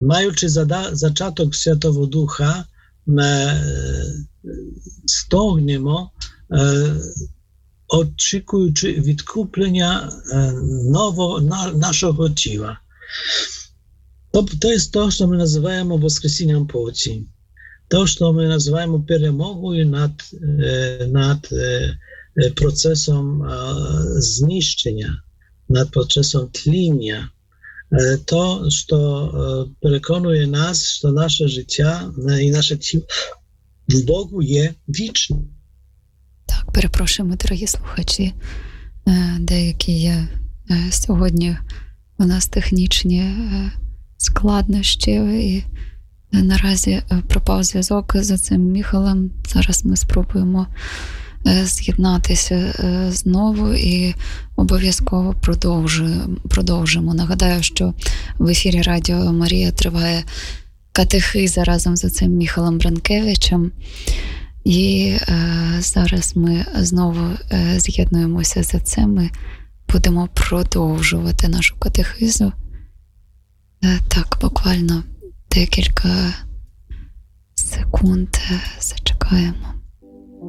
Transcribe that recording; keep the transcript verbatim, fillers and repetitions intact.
Маючи зада- зачаток Святого Духа, ми стогнемо, очікуючи відкуплення нового на, нашого тіла. Тобто це те, що ми називаємо воскресінням плоті. Те, що ми називаємо перемогою над, над процесом знищення, над процесом тління. То, що переконує нас, що наше життя і наше тіло в Богу є вічне. Так, перепрошуємо, дорогі слухачі. Деякі є сьогодні у нас технічні складнощі, і наразі пропав зв'язок з цим Міхалем. Зараз ми спробуємо з'єднатися знову і обов'язково продовжуємо, продовжимо. Нагадаю, що в ефірі Радіо Марія триває катехиза разом з цим Міхалом Бранкевичем. І е, зараз ми знову е, з'єднуємося з цим. Ми будемо продовжувати нашу катехизу. Е, так, буквально декілька секунд зачекаємо.